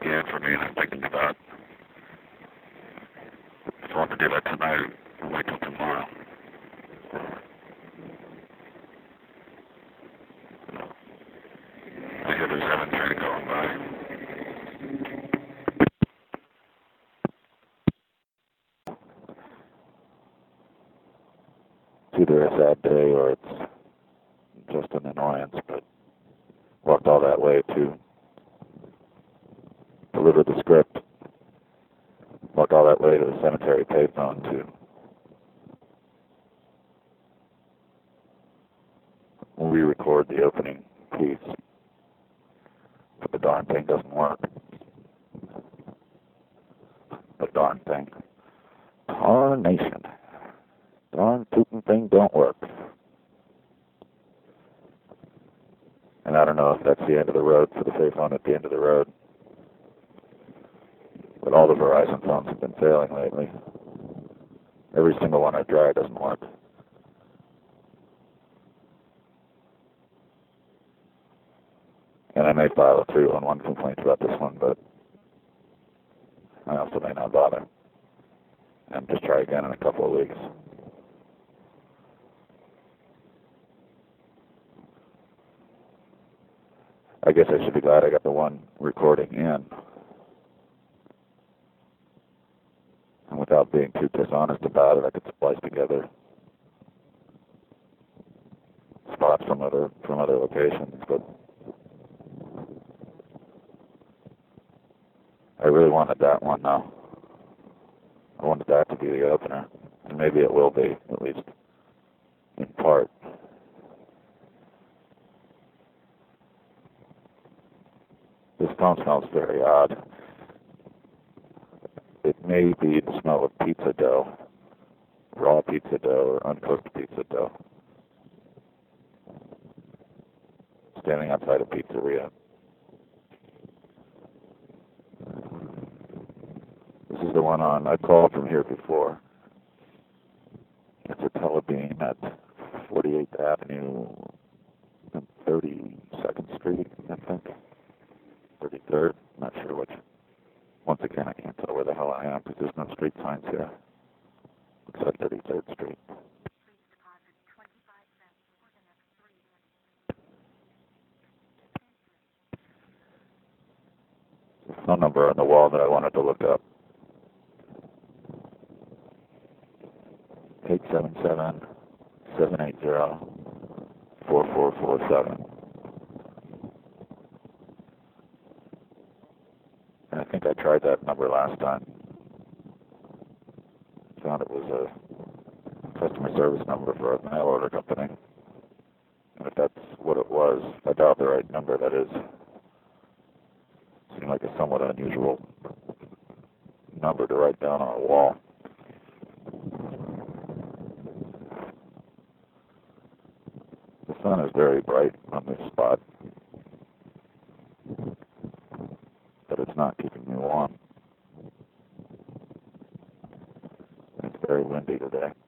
again for me, and I'm thinking about if I want to do that tonight or wait till tomorrow. I hear there's 7 train going by. It's either a sad day or it's just an annoyance, but walked all that way to deliver the script. Walked all that way to the cemetery payphone to re-record the opening piece. But the darn thing doesn't work. The darn thing. Tarnation. Darn tootin' thing don't work. And I don't know if that's the end of the road for the payphone at the end of the road. But all the Verizon phones have been failing lately. Every single one I try doesn't work. And I may file a 311 complaint about this one, but I also may not bother. And just try again in a couple of weeks. I guess I should be glad I got the one recording in. And without being too dishonest about it, I could splice together spots from other locations, but I really wanted that one now. I wanted that to be the opener, and maybe it will be, at least in part. This phone smells very odd. It may be the smell of pizza dough, raw pizza dough or uncooked pizza dough. Standing outside a pizzeria. This is the one on, I called from here before. It's a Telebeam at 48th Avenue and 32nd Street, I think. 33rd, not sure which. Once again, I can't tell where the hell I am because there's no street signs here. Looks like 33rd Street. There's a phone number on the wall that I wanted to look up. 877-780-4447. And I think I tried that number last time. Found it was a customer service number for a mail order company. And if that's what it was, I dialed the right number, that is. Seemed like a somewhat unusual number to write down on a wall. The sun is very bright on this spot, but it's not keeping me warm. It's very windy today.